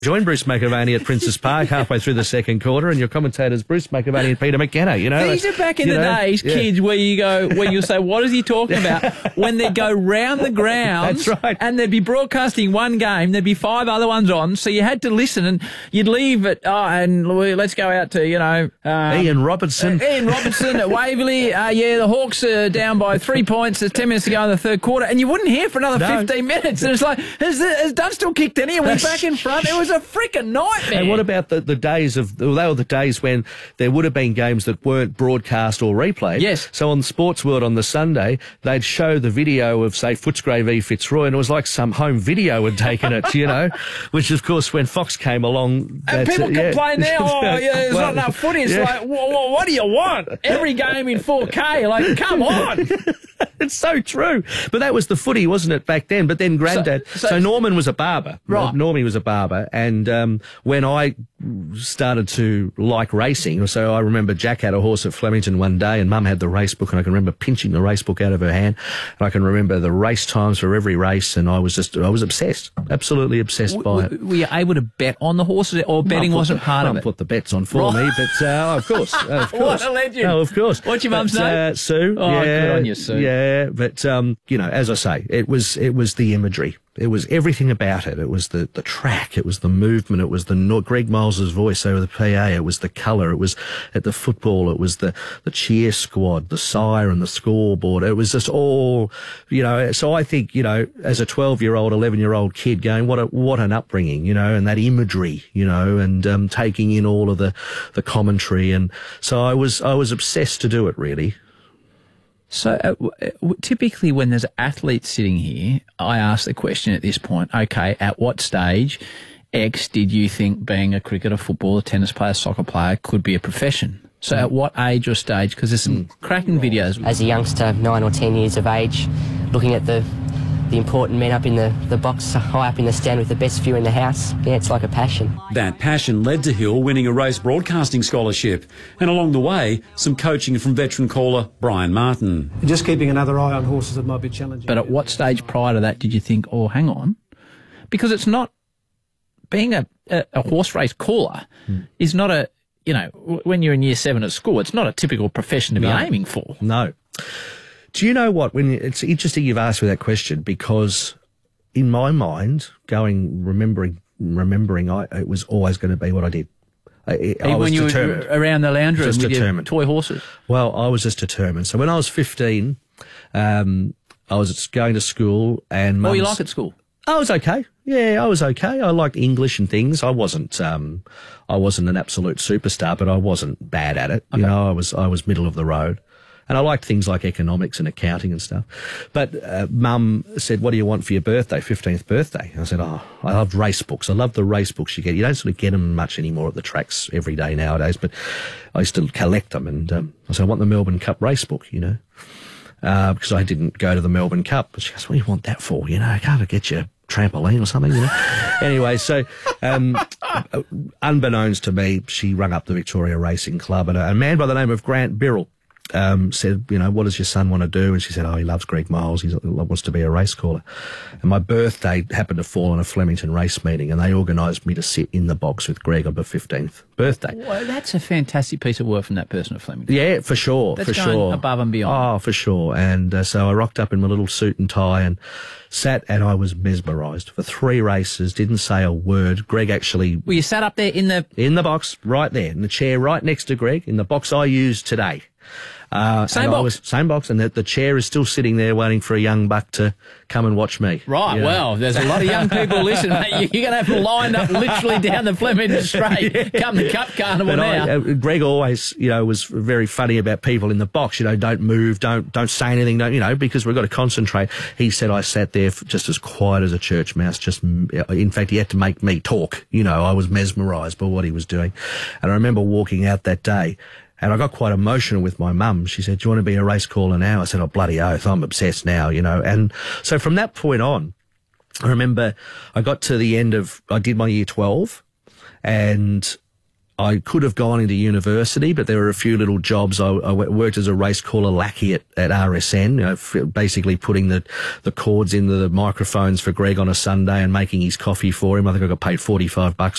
Join Bruce McAvaney at Princes Park halfway through the second quarter, and your commentators Bruce McAvaney and Peter McKenna. You know, these are back in the days, kids, where you say, "What is he talking about?" When they go round the grounds, that's right, and they'd be broadcasting one game, there'd be 5 other ones on, so you had to listen, and you'd leave at let's go out to Ian Robertson at Waverley. The Hawks are down by 3 points. There's 10 minutes to go in the third quarter, and you wouldn't hear for another 15 minutes. And it's like, has Dunstall kicked any? Are we back in front? It was a freaking nightmare. And what about the days of, they were the days when there would have been games that weren't broadcast or replayed. Yes. So on Sports World on the Sunday, they'd show the video of, say, Footscray v Fitzroy, and it was like some home video had taken it, which of course when Fox came along. And people complain now, there's not enough footy. It's like, what do you want? Every game in 4K, like, come on. It's so true. But that was the footy, wasn't it, back then? But then Grandad... So Norman was a barber. Right. Normie was a barber. And when I started to like racing, so I remember Jack had a horse at Flemington one day and Mum had the race book, and I can remember pinching the race book out of her hand. And I can remember the race times for every race, and I was obsessed. Absolutely obsessed by it. Were you able to bet on the horses, or betting wasn't part of it? Put the bets on for me, but of course. What a legend. Oh, of course. What's your mum's name? Sue. Oh, good on you, Sue. Yeah, but, as I say, it was the imagery. It was everything about it. It was the track. It was the movement. It was Greg Miles's voice over the PA. It was the colour. It was at the football. It was the cheer squad, the siren, the scoreboard. It was just all, so I think, as a 12-year-old, 11-year-old kid going, what an upbringing, and that imagery, and taking in all of the commentary. And so I was obsessed to do it, really. So typically when there's athletes sitting here, I ask the question at this point, okay, at what stage X did you think being a cricketer, footballer, tennis player, soccer player could be a profession? So at what age or stage? Because there's some cracking videos. As a youngster, 9 or 10 years of age, looking at the important men up in the box, high up in the stand with the best view in the house. Yeah, it's like a passion. That passion led to Hill winning a race broadcasting scholarship, and along the way, some coaching from veteran caller Brian Martin. Just keeping another eye on horses that might be challenging. But at what stage prior to that did you think, oh, hang on? Because it's not, being a horse race caller is not a, when you're in year 7 at school, it's not a typical profession to be aiming for. No. Do you know what? It's interesting you've asked me that question, because in my mind, remembering, it was always going to be what I did. I was determined. Were around the lounge room with your toy horses? Well, I was just determined. So when I was 15, I was going to school, and what were you like at school? I was okay. Yeah, I was okay. I liked English and things. I wasn't an absolute superstar, but I wasn't bad at it. Okay. I was middle of the road. And I liked things like economics and accounting and stuff. But Mum said, what do you want for your birthday, 15th birthday? I said, I loved race books. I love the race books you get. You don't sort of get them much anymore at the tracks every day nowadays, but I used to collect them. And I said, I want the Melbourne Cup race book, because I didn't go to the Melbourne Cup. But she goes, what do you want that for? Can't I get you a trampoline or something, Anyway, so unbeknownst to me, she rang up the Victoria Racing Club, and a man by the name of Grant Birrell said, what does your son want to do? And she said, he loves Greg Miles. He wants to be a race caller. And my birthday happened to fall on a Flemington race meeting, and they organised me to sit in the box with Greg on my 15th birthday. Well, that's a fantastic piece of work from that person at Flemington. Yeah, for sure. That's going above and beyond. Oh, for sure. And so I rocked up in my little suit and tie and sat, and I was mesmerised for 3 races, didn't say a word. Greg actually... Well, you sat up there in the box, right there, in the chair right next to Greg, in the box I use today. Same box, and the chair is still sitting there waiting for a young buck to come and watch me. Right, well, there's a lot of young people listening, mate. You're going to have to line up literally down the Flemington Straight, come the Cup Carnival now. Greg always, was very funny about people in the box. Don't move, don't say anything, because we've got to concentrate. He said I sat there just as quiet as a church mouse. In fact, he had to make me talk. I was mesmerised by what he was doing. And I remember walking out that day, and I got quite emotional with my mum. She said, do you want to be a race caller now? I said, oh, bloody oath, I'm obsessed now, And so from that point on, I remember I got to the end I did my year 12, and I could have gone into university, but there were a few little jobs. I worked as a race caller lackey at RSN, basically putting the cords into the microphones for Greg on a Sunday and making his coffee for him. I think I got paid $45